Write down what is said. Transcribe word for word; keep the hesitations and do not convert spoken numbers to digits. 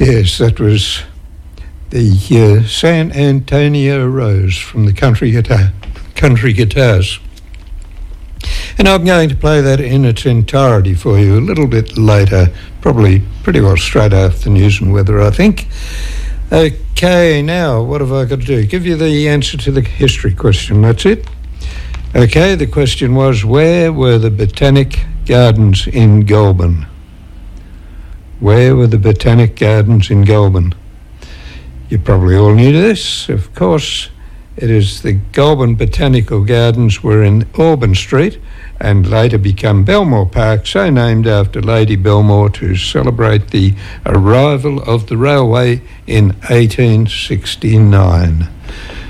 Yes, that was the uh, San Antonio Rose from the Country Guitar, Country Guitars. And I'm going to play that in its entirety for you a little bit later, probably pretty well straight after news and weather, I think. Okay, now, what have I got to do? Give you the answer to the history question, that's it. Okay, the question was, where were the Botanic Gardens in Goulburn? Where were the Botanic Gardens in Goulburn? You probably all knew this, of course. It is the Goulburn Botanical Gardens were in Auburn Street and later become Belmore Park, so named after Lady Belmore to celebrate the arrival of the railway in eighteen sixty-nine.